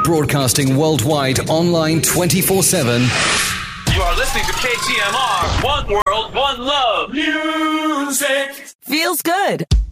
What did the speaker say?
Broadcasting worldwide, online 24/7. You are listening to KTMR. One world, one love. Music Feels good.